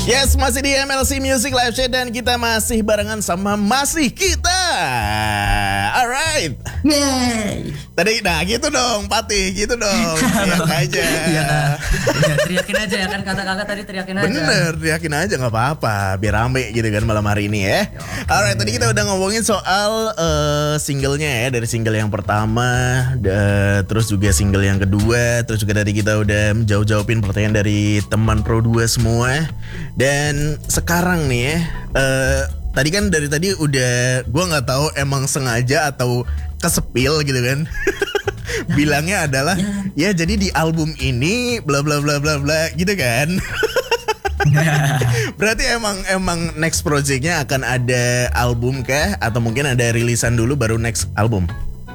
Yes, masih di MLC Music Live Chat dan kita masih barengan sama Masih Kita. Alright. Yeay. Tadi, nah gitu dong, Patih, gitu dong. Teriak aja. Iya kak. Ya, teriakin aja ya kan kata kakak tadi teriakin aja. Bener, teriakin aja gak apa-apa. Biar rame gitu kan malam hari ini ya. Alright, tadi kita udah ngomongin soal singlenya ya. Dari single yang pertama, terus juga single yang kedua. Terus juga tadi kita udah jawabin pertanyaan dari teman Pro 2 semua. Dan sekarang nih ya, tadi kan dari tadi udah, gue nggak tahu emang sengaja atau kesepil gitu kan. Bilangnya adalah ya jadi di album ini bla bla bla bla bla gitu kan. Berarti emang next projectnya akan ada album kah? Atau mungkin ada rilisan dulu baru next album?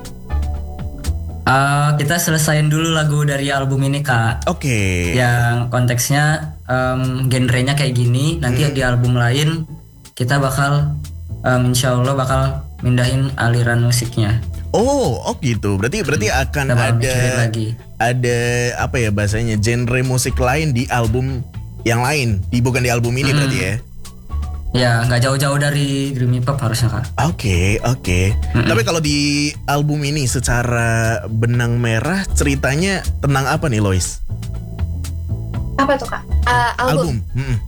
Kita selesain dulu lagu dari album ini kak. Oke. Yang konteksnya genrenya kayak gini. Nanti di album lain kita bakal insya Allah bakal mindahin aliran musiknya. Oh gitu. Berarti akan ada apa ya bahasanya, genre musik lain di album yang lain. Bukan di album ini berarti ya. Ya, nggak jauh-jauh dari Dreamy Pop harusnya kak. Oke. Tapi kalau di album ini secara benang merah ceritanya tentang apa nih, Lois? Apa tuh kak? Album.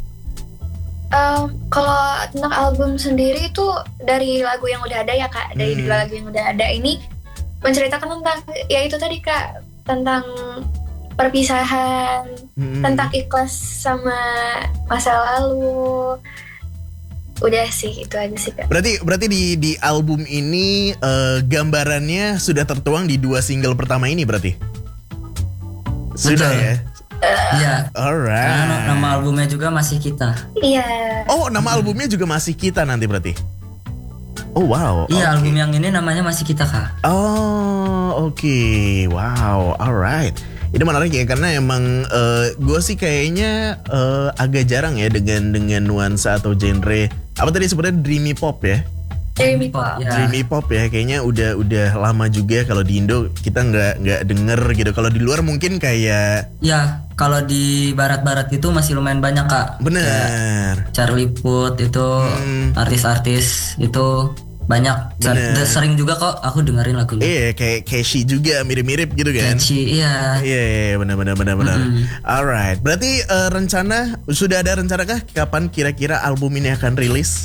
Kalau tentang album sendiri itu dari lagu yang udah ada ya kak, dari dua lagu yang udah ada ini menceritakan tentang ya itu tadi kak, tentang perpisahan, tentang ikhlas sama masa lalu. Udah sih, itu aja sih kak. Berarti di album ini gambarannya sudah tertuang di 2 single pertama ini berarti? Sudah ya? Iya. Alright. Nama albumnya juga Masih Kita. Iya. Oh, nama albumnya juga Masih Kita nanti berarti? Oh wow. Iya, album yang ini namanya Masih Kita kak. Oh oke. Wow, alright. Ini menarik ya karena emang gue sih kayaknya agak jarang ya dengan nuansa atau genre apa tadi sebenarnya dreamy pop ya. Dreamy Pop. Ya. Dreamy pop ya kayaknya udah lama juga kalau di Indo kita nggak denger gitu. Kalau di luar mungkin kayak Ya, kalau di barat-barat itu masih lumayan banyak kak. bener. Kayak Charlie Puth itu artis-artis itu banyak. Sering juga kok aku dengerin lagunya. Iya kayak Casey juga mirip-mirip gitu kan. Casey, iya. Iya benar. Alright. Berarti sudah ada rencana kah kapan kira-kira album ini akan rilis?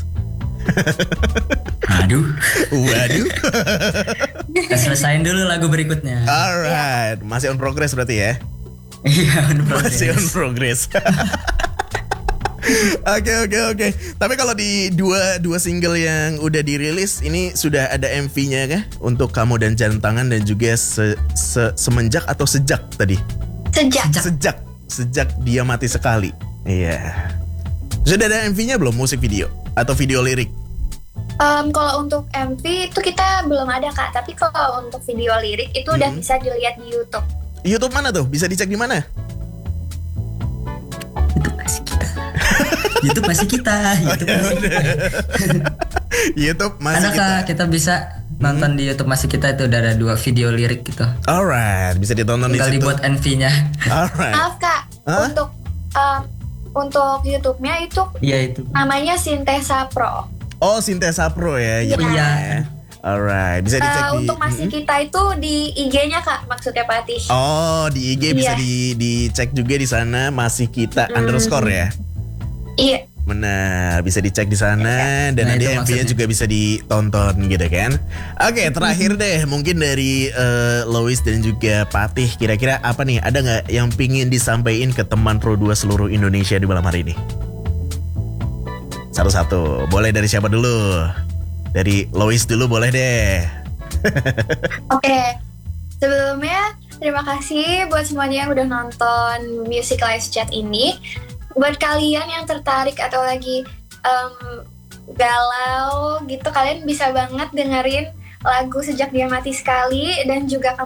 Aduh. Waduh. Kita selesain dulu lagu berikutnya. Alright, masih on progress berarti ya? Iya, Masih on progress. Oke. Tapi kalau di dua single yang udah dirilis ini sudah ada MV-nya kah? Untuk Kamu dan Jam Tangan dan juga semenjak atau sejak tadi? Sejak Dia Mati Sekali. Iya. Sudah ada MV-nya belum, musik video atau video lirik? Kalau untuk MV itu kita belum ada kak, tapi kalau untuk video lirik itu udah bisa dilihat di YouTube. YouTube mana tuh? Bisa dicek di mana? YouTube masih kita. YouTube masih Ada kita. kak, kita bisa nonton di YouTube Masih Kita, itu udah ada 2 video lirik gitu. Alright, bisa ditonton Tinggal di situ. dibuat MV-nya. Alright. Maaf kak, untuk YouTube-nya itu Iya itu. namanya Sintesa Pro. Oh, Sintesa Pro ya. Iya. Alright, bisa dicek di. Untuk Masih Kita itu di IG-nya kak, maksudnya Patih. Oh, di IG bisa dicek juga di sana Masih Kita _ ya. Iya. Benar, bisa dicek di sana dan Nah, nanti itu MV-nya maksudnya. juga bisa ditonton gitu kan. Oke, terakhir deh mungkin dari Lois dan juga Patih, kira-kira apa nih? Ada nggak yang pingin disampaikan ke teman Pro 2 seluruh Indonesia di malam hari ini? Satu-satu, boleh dari siapa dulu? Dari Lois dulu boleh deh. Oke. Sebelumnya terima kasih buat semuanya yang udah nonton Music Live Chat ini. Buat kalian yang tertarik atau lagi galau gitu, kalian bisa banget dengerin lagu Sejak Dia Mati Sekali dan juga